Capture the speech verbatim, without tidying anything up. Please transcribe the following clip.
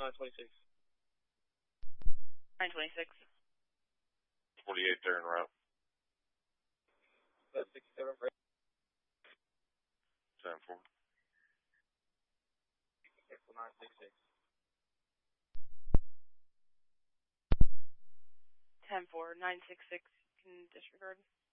nine twenty-six. nine twenty-six. forty-eight there en route. That's sixty-seven for ten four. nine sixty-six. ten four. nine sixty-six. Can disregard.